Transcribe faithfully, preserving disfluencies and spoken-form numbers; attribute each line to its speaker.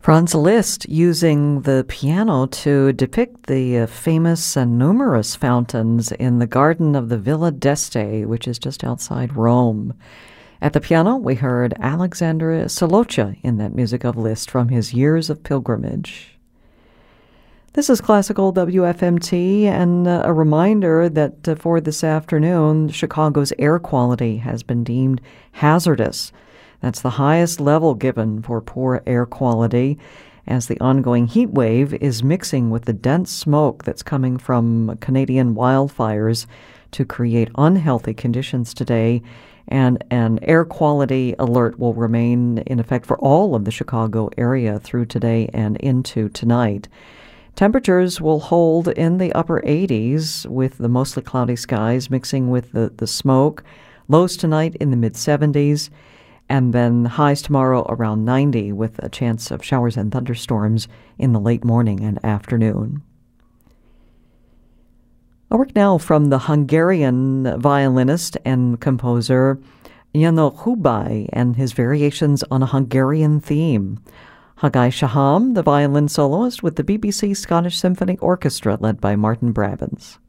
Speaker 1: Franz Liszt using the piano to depict the uh, famous and numerous fountains in the garden of the Villa d'Este, which is just outside Rome. At the piano, we heard Alexandre Solocia in that music of Liszt from his Years of Pilgrimage. This is Classical W F M T, and uh, a reminder that uh, for this afternoon, Chicago's air quality has been deemed hazardous. That's the highest level given for poor air quality, as the ongoing heat wave is mixing with the dense smoke that's coming from Canadian wildfires to create unhealthy conditions today, and an air quality alert will remain in effect for all of the Chicago area through today and into tonight. Temperatures will hold in the upper eighties with the mostly cloudy skies mixing with the, the smoke. Lows tonight in the mid-seventies. And then highs tomorrow around ninety with a chance of showers and thunderstorms in the late morning and afternoon. A work now from the Hungarian violinist and composer János Hubay and his variations on a Hungarian theme. Haggai Shaham, the violin soloist with the B B C Scottish Symphony Orchestra led by Martin Brabants.